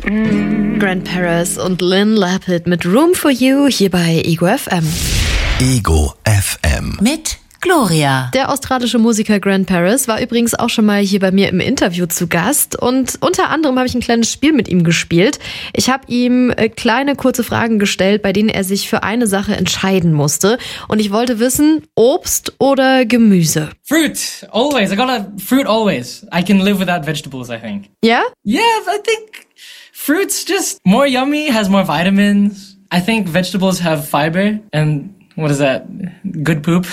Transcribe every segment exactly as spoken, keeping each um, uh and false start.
Grant Paris und Lynn Lapid mit Room for You hier bei Ego F M. Ego F M. Mit Gloria. Der australische Musiker Grant Paris war übrigens auch schon mal hier bei mir im Interview zu Gast und unter anderem habe ich ein kleines Spiel mit ihm gespielt. Ich habe ihm kleine, kurze Fragen gestellt, bei denen er sich für eine Sache entscheiden musste und ich wollte wissen, Obst oder Gemüse? Fruit, always. I gotta, fruit always. I can live without vegetables, I think. Ja? Yeah, I think fruit's just more yummy, has more vitamins. I think vegetables have fiber and what is that? Good poop?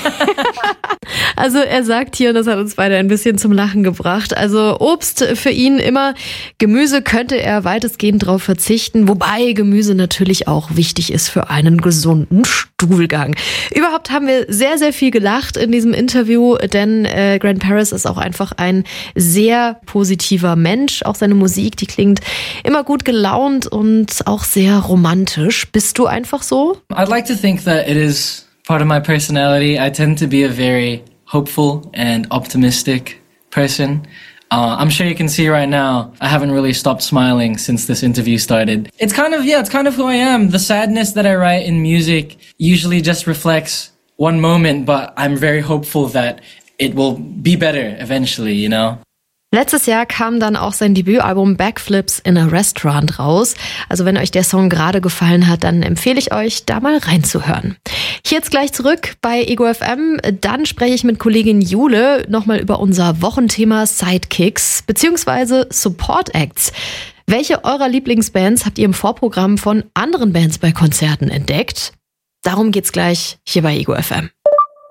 Also er sagt hier, und das hat uns beide ein bisschen zum Lachen gebracht, also Obst für ihn immer, Gemüse könnte er weitestgehend drauf verzichten, wobei Gemüse natürlich auch wichtig ist für einen gesunden Stuhlgang. Überhaupt haben wir sehr, sehr viel gelacht in diesem Interview, denn äh, Grant Paris ist auch einfach ein sehr positiver Mensch. Auch seine Musik, die klingt immer gut gelaunt und auch sehr romantisch. Bist du einfach so? I'd like to think that it is part of my personality. I tend to be a very hopeful and optimistic person. Uh, I'm sure you can see right now, I haven't really stopped smiling since this interview started. It's kind of, yeah, it's kind of who I am. The sadness that I write in music usually just reflects one moment, but I'm very hopeful that it will be better eventually, you know? Letztes Jahr kam dann auch sein Debütalbum Backflips in a Restaurant raus. Also wenn euch der Song gerade gefallen hat, dann empfehle ich euch, da mal reinzuhören. Hier jetzt gleich zurück bei Ego F M. Dann spreche ich mit Kollegin Jule nochmal über unser Wochenthema Sidekicks bzw. Support Acts. Welche eurer Lieblingsbands habt ihr im Vorprogramm von anderen Bands bei Konzerten entdeckt? Darum geht's gleich hier bei Ego F M.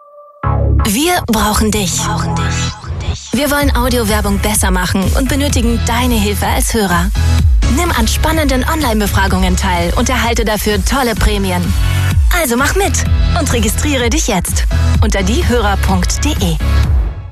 Wir brauchen dich. Brauchen dich. Wir wollen Audiowerbung besser machen und benötigen deine Hilfe als Hörer. Nimm an spannenden Online-Befragungen teil und erhalte dafür tolle Prämien. Also mach mit und registriere dich jetzt unter diehörer punkt de.